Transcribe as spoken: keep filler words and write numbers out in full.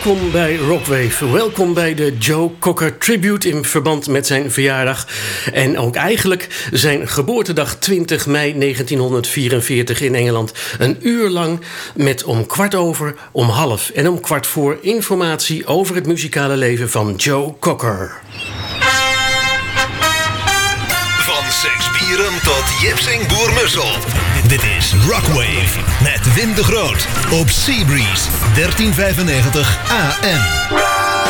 Welkom bij Rockwave. Welkom bij de Joe Cocker Tribute in verband met zijn verjaardag. En ook eigenlijk zijn geboortedag twintig mei negentienhonderdvierenveertig in Engeland. Een uur lang met om kwart over, om half en om kwart voor informatie over het muzikale leven van Joe Cocker. Van Sekspieren tot Jipsing Boermussel. Dit is Rockwave met Wim de Groot op Seabreeze dertien vijfennegentig A M.